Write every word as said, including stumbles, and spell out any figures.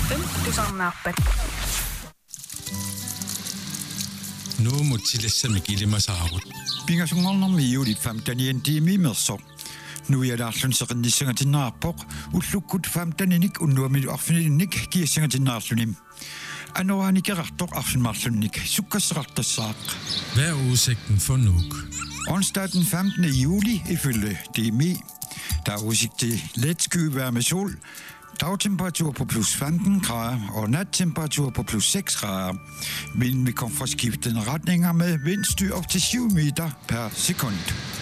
Pönttisarnaappet. Nu må tillæsse mig gilde mig saarut. Pingasungarnermi julit femtanien tiimi merso. Nu er der slunserennissanger til naapok, utlukkut femtaninik unnuamit arfininik kiessanger til naarlunim. Anoanik erartok arfinmarlunik, sukkasrartassaaq. Hvad er udsigten for Nuuk? Onsdag den femtende juli ifølge D M I. Der er udsigt til let skyvejr med sol, dagtemperatur på plus femten grader og nattemperatur på plus seks grader. Vinden vil komme fra skiftende retninger med vindstyr op til syv meter per sekund.